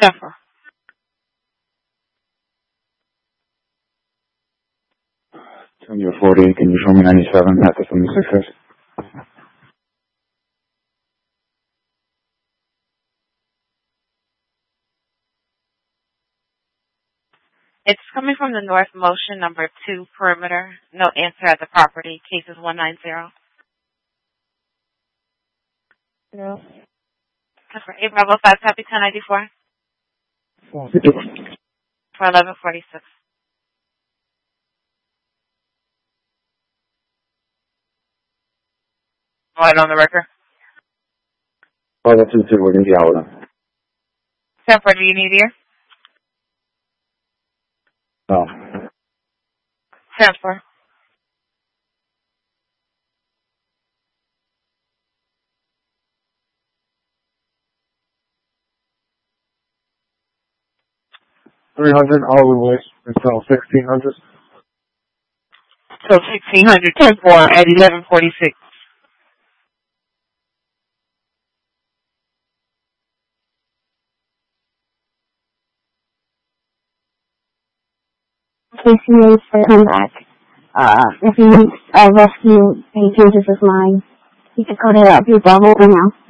Jennifer. Tell me 40. Can you show me 97 at the 76ers? It's coming from the North Motion, number 2, perimeter. No answer at the property. Case is 190. No. That's for 8 Bravo 5, copy 1094. For 1146. Right on the record. Oh, that's it. We're going to be out with them. Jennifer, do you need ear? No. Jennifer. $300 Oliver Way until 1600. So 1600, 10-4 at 1146. KCA for come back. If he needs a rescue, he changes his mind. He could go to Bravo now.